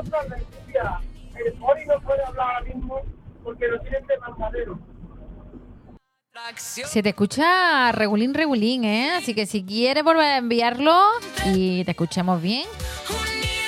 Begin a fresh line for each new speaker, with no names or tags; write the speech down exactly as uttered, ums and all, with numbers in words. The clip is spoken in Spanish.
Se te escucha regulín, regulín, ¿eh? Así que si quieres volver a enviarlo y te escuchamos bien.